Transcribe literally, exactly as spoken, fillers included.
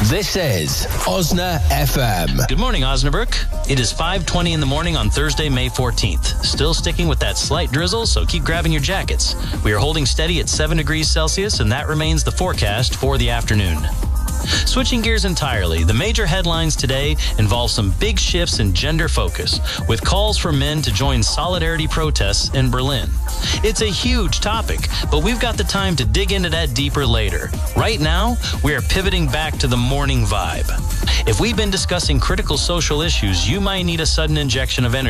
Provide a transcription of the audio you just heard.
This is Osna F M. Good morning, Osnabrück. It is five twenty in the morning on Thursday, May fourteenth. Still sticking with that slight drizzle, so keep grabbing your jackets. We are holding steady at seven degrees Celsius, and that remains the forecast for the afternoon. Switching gears entirely, the major headlines today involve some big shifts in gender focus, with calls for men to join solidarity protests in Berlin. It's a huge topic, but we've got the time to dig into that deeper later. Right now, we are pivoting back to the morning vibe. If we've been discussing critical social issues, you might need a sudden injection of energy.